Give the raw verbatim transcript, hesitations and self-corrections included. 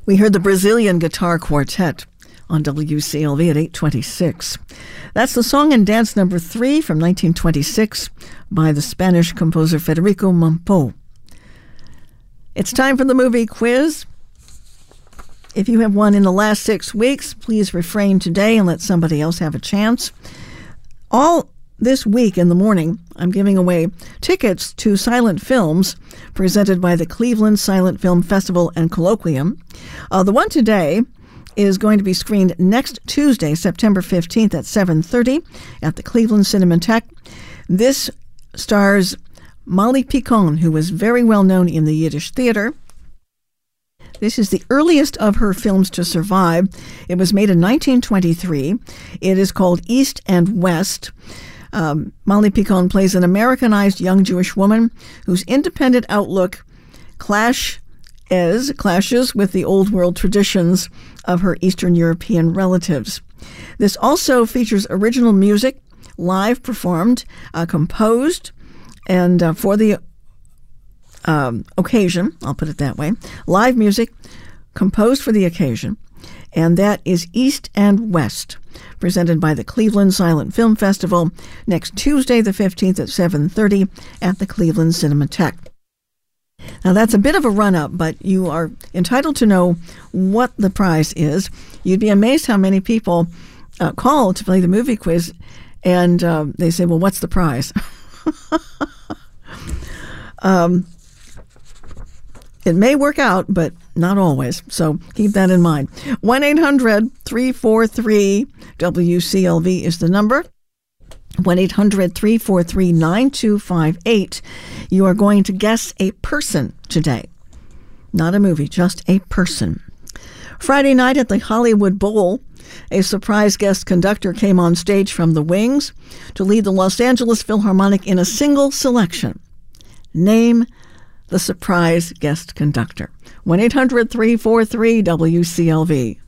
We heard the Brazilian Guitar Quartet on W C L V at eight twenty-six. That's the song and dance number three from nineteen twenty-six by the Spanish composer Federico Mompou. It's time for the movie quiz. If you have won in the last six weeks, please refrain today and let somebody else have a chance. All this week in the morning, I'm giving away tickets to silent films presented by the Cleveland Silent Film Festival and Colloquium. Uh, the one today is going to be screened next Tuesday, September fifteenth at seven thirty at the Cleveland Cinematheque. This stars Molly Picon, who was very well known in the Yiddish theater. This is the earliest of her films to survive. It was made in nineteen twenty-three. It is called East and West. Um, Molly Picon plays an Americanized young Jewish woman whose independent outlook clash is, clashes with the old world traditions of her Eastern European relatives. This also features original music, live performed, uh, composed, and uh, for the um, occasion, I'll put it that way, live music composed for the occasion, and that is East and West, presented by the Cleveland Silent Film Festival next Tuesday the fifteenth at seven thirty at the Cleveland Cinematheque. Now that's a bit of a run-up, but you are entitled to know what the prize is. You'd be amazed how many people uh, call to play the movie quiz, and uh, they say, well, what's the prize? um, it may work out, but not always, so keep that in mind. one eight hundred three four three W C L V is the number. one eight hundred three four three nine two five eight. You are going to guess a person today. Not a movie, just a person. Friday night at the Hollywood Bowl, a surprise guest conductor came on stage from the wings to lead the Los Angeles Philharmonic in a single selection. Name the surprise guest conductor. one eight hundred three four three W C L V.